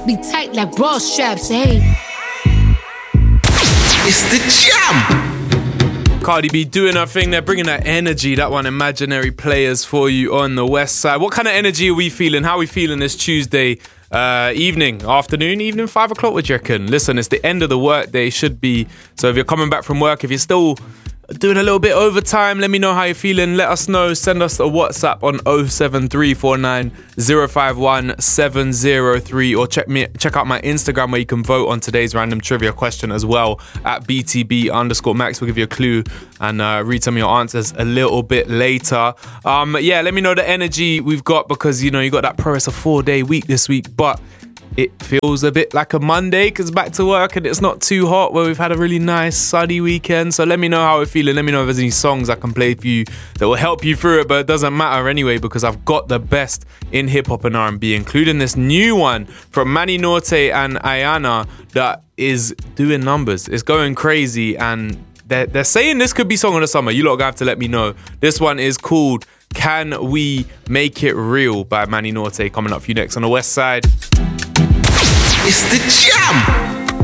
be tight like bra straps, hey. It's the jam! Cardi B doing her thing. They're bringing that energy, that one, Imaginary Players, for you on the West Side. What kind of energy are we feeling? How are we feeling this Tuesday evening, 5 o'clock, what do you reckon? Listen, it's the end of the work day, should be. So if you're coming back from work, if you're still doing a little bit overtime, let me know how you're feeling. Let us know. Send us a WhatsApp on 07349 051 703 or check out my Instagram where you can vote on today's random trivia question as well at BTB_Max. We'll give you a clue and read some of your answers a little bit later. Yeah, let me know the energy we've got because, you know, you got that progress, a 4-day week this week, but it feels a bit like a Monday because back to work and it's not too hot where we've had a really nice sunny weekend. So let me know how we're feeling. Let me know if there's any songs I can play for you that will help you through it, but it doesn't matter anyway because I've got the best in hip-hop and R&B, including this new one from Manny Norte and Ayana that is doing numbers. It's going crazy and they're saying this could be song of the summer. You lot are gonna have to let me know. This one is called Can We Make It Real by Manny Norte, coming up for you next on the West Side. It's the jam!